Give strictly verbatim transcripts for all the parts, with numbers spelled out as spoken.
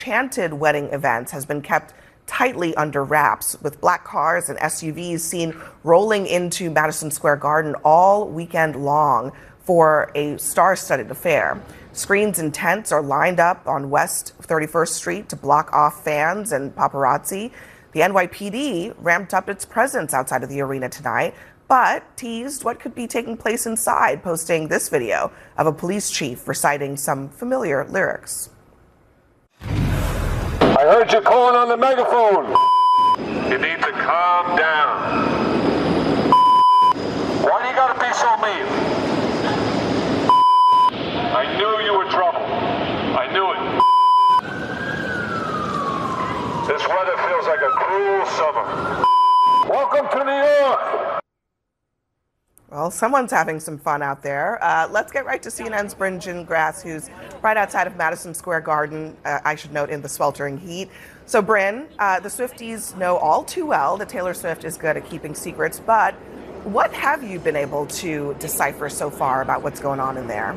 enchanted wedding events has been kept tightly under wraps, with black cars and S U Vs seen rolling into Madison Square Garden all weekend long for a star-studded affair. Screens and tents are lined up on West thirty-first Street to block off fans and paparazzi. The N Y P D ramped up its presence outside of the arena tonight, but teased what could be taking place inside, posting this video of a police chief reciting some familiar lyrics. I heard you calling on the megaphone. You need to calm down. Why do you gotta be so mean? I knew you were trouble. I knew it. This weather feels like a cruel summer. Welcome to New York. Well, someone's having some fun out there. Uh, let's get right to C N N's Bryn Gingras, who's right outside of Madison Square Garden, uh, I should note, in the sweltering heat. So, Bryn, uh, the Swifties know all too well that Taylor Swift is good at keeping secrets, but what have you been able to decipher so far about what's going on in there?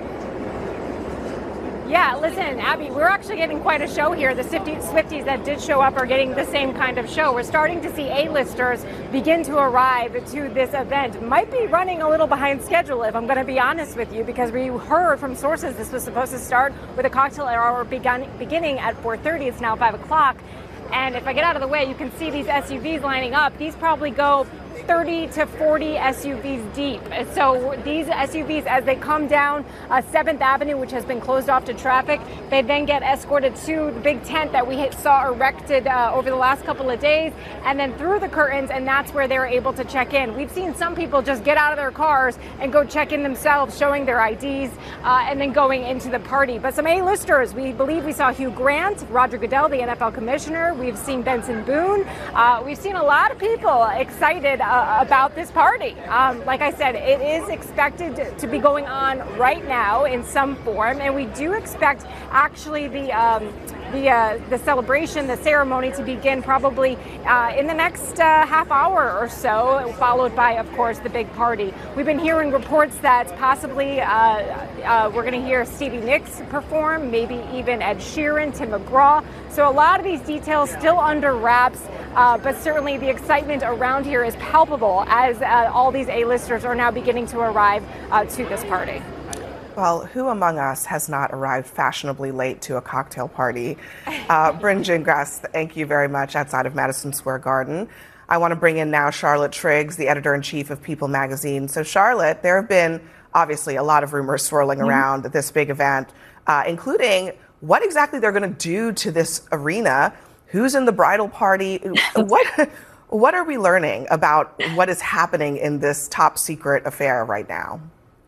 Yeah, listen, Abby, we're actually getting quite a show here. The Swifties that did show up are getting the same kind of show. We're starting to see A-listers begin to arrive to this event. Might be running a little behind schedule, if I'm going to be honest with you, because we heard from sources this was supposed to start with a cocktail hour begun, beginning at four thirty. It's now five o'clock. And if I get out of the way, you can see these S U Vs lining up. These probably go thirty to forty S U Vs deep. So these S U Vs, as they come down uh, seventh Avenue, which has been closed off to traffic, they then get escorted to the big tent that we saw erected uh, over the last couple of days, and then through the curtains, and that's where they're able to check in. We've seen some people just get out of their cars and go check in themselves, showing their I Ds, uh, and then going into the party. But some A-listers, we believe we saw Hugh Grant, Roger Goodell, the N F L commissioner. We've seen Benson Boone. Uh, we've seen a lot of people excited uh, about this party. Um, like I said, it is expected to be going on right now in some form, and we do expect actually the um, the uh, the celebration, the ceremony, to begin probably uh, in the next uh, half hour or so, followed by, of course, the big party. We've been hearing reports that possibly uh, uh, we're going to hear Stevie Nicks perform, maybe even Ed Sheeran, Tim McGraw. So a lot of these details still under wraps, uh, but certainly the excitement around here is palpable as uh, all these A-listers are now beginning to arrive uh, to this party. Well, who among us has not arrived fashionably late to a cocktail party? Uh, Bryn Gingras, thank you very much, outside of Madison Square Garden. I want to bring in now Charlotte Triggs, the editor-in-chief of People magazine. So, Charlotte, there have been obviously a lot of rumors swirling mm-hmm. around this big event, uh, including what exactly they're going to do to this arena, who's in the bridal party, what what are we learning about what is happening in this top secret affair right now?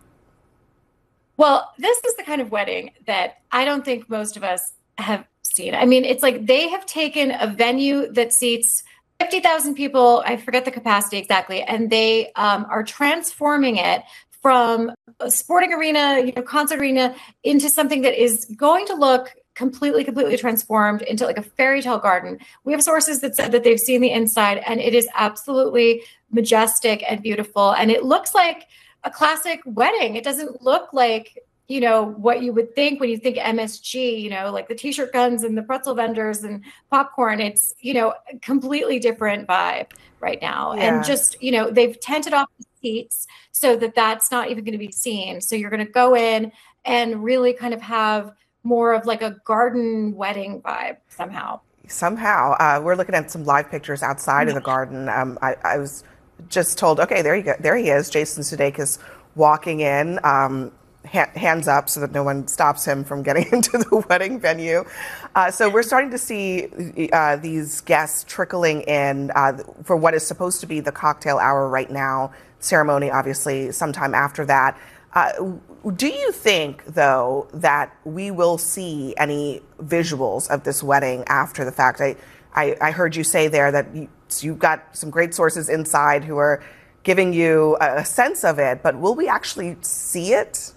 Well, this is the kind of wedding that I don't think most of us have seen. I mean, it's like they have taken a venue that seats fifty thousand people, I forget the capacity exactly, and they um, are transforming it from a sporting arena, you know, concert arena, into something that is going to look completely, completely transformed into like a fairy tale garden. We have sources that said that they've seen the inside, and it is absolutely majestic and beautiful. And it looks like a classic wedding. It doesn't look like, you know, what you would think when you think M S G, you know, like the t-shirt guns and the pretzel vendors and popcorn. It's, you know, a completely different vibe right now. Yeah. And just, you know, they've tented off the seats so that that's not even going to be seen. So you're going to go in and really kind of have more of like a garden wedding vibe somehow. Somehow. Uh, we're looking at some live pictures outside mm-hmm. of the garden. Um, I, I was just told, okay, there you go. There he is. Jason Sudeikis walking in, um, ha- hands up so that no one stops him from getting into the wedding venue. Uh, so we're starting to see uh, these guests trickling in uh, for what is supposed to be the cocktail hour right now. Ceremony, obviously, sometime after that. Uh, do you think, though, that we will see any visuals of this wedding after the fact? I, I, I heard you say there that you, you've got some great sources inside who are giving you a sense of it, but will we actually see it?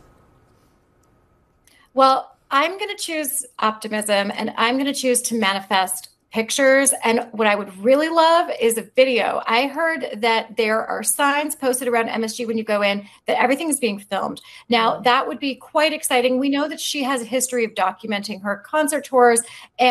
Well, I'm going to choose optimism, and I'm going to choose to manifest pictures. And what I would really love is a video. I heard that there are signs posted around M S G when you go in that everything is being filmed. Now, that would be quite exciting. We know that she has a history of documenting her concert tours. And